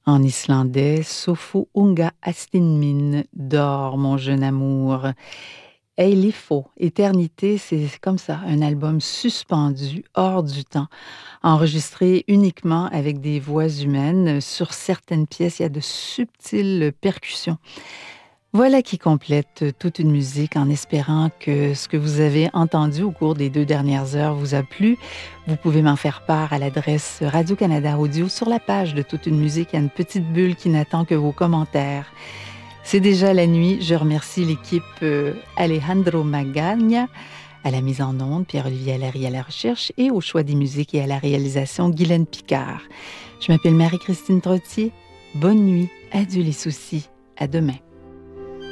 En islandais, Sofo unga astinmin, dors mon jeune amour. Eilifo, éternité, c'est comme ça, un album suspendu, hors du temps, enregistré uniquement avec des voix humaines. Sur certaines pièces, il y a de subtiles percussions. Voilà qui complète toute une musique en espérant que ce que vous avez entendu au cours des 2 dernières heures vous a plu. Vous pouvez m'en faire part à l'adresse Radio-Canada Audio sur la page de Toute une musique. Il y a une petite bulle qui n'attend que vos commentaires. C'est déjà la nuit. Je remercie l'équipe Alejandro Magagna à la mise en onde, Pierre-Olivier Allary à la recherche et au choix des musiques et à la réalisation, Guylaine Picard. Je m'appelle Marie-Christine Trottier. Bonne nuit. Adieu les soucis. À demain.